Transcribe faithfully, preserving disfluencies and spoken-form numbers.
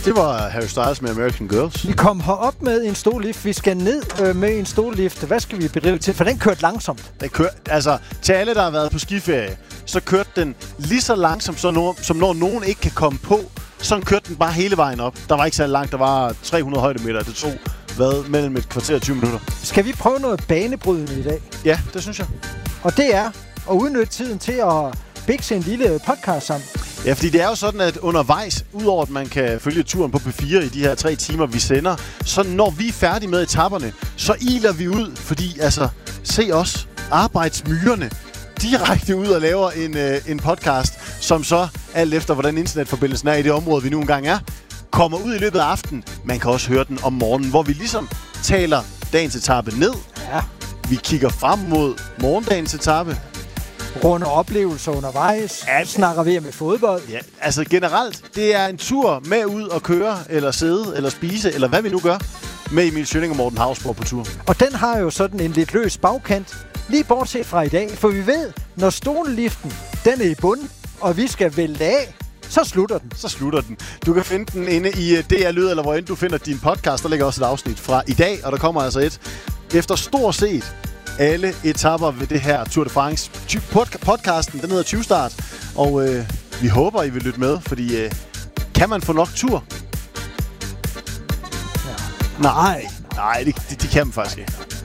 Det var Harry Styles med American Girls. Vi kom herop med en stollift. Vi skal ned øh, med en stollift. Hvad skal vi bedrive til? For den kørte langsomt. Den kør, altså, til alle, der har været på skiferie, så kørte den lige så langsomt, som når, som når nogen ikke kan komme på. Sådan kørte den bare hele vejen op. Der var ikke så langt. Der var tre hundrede højdemeter. Det tog hvad, mellem et kvarter og tyve minutter. Skal vi prøve noget banebrydende i dag? Ja, det synes jeg. Og det er at udnytte tiden til at bikse en lille podcast sammen. Ja, fordi det er jo sådan, at undervejs, udover at man kan følge turen på P fire i de her tre timer, vi sender, så når vi er færdige med etaperne, så iler vi ud, fordi altså, se os, arbejdsmyrerne, direkte ud og laver en, øh, en podcast, som så, alt efter hvordan internetforbindelsen er i det område, vi nu engang er, kommer ud i løbet af aftenen. Man kan også høre den om morgenen, hvor vi ligesom taler dagens etape ned. Ja. Vi kigger frem mod morgendagens etape. Runde oplevelser undervejs. Ja. Snakker vi med fodbold. Ja, altså generelt, det er en tur med ud og køre, eller sidde, eller spise, eller hvad vi nu gør, med Emil Schønning og Morten Hausborg på tur. Og den har jo sådan en lidt løs bagkant, lige bortset fra i dag. For vi ved, når stoleliften, den er i bunden, og vi skal vælte af, så slutter den. Så slutter den. Du kan finde den inde i D R Lyd, eller hvor end du finder din podcast. Der ligger også et afsnit fra i dag, og der kommer altså et efter stort set alle etapper ved det her Tour de France. Podcasten, den hedder tyve start, og øh, vi håber, I vil lytte med, fordi øh, kan man få nok tur? Ja. Nej, nej, det, det, det kan man faktisk ikke.